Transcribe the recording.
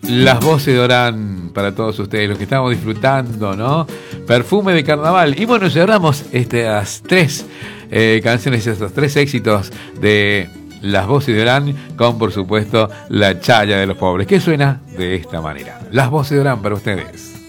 Las voces de Orán para todos ustedes, los que estamos disfrutando, ¿no? Perfume de carnaval. Y bueno, cerramos estas tres canciones, estos tres éxitos de las voces de Orán con, por supuesto, La Chaya de los Pobres, que suena de esta manera. Las voces de Orán para ustedes.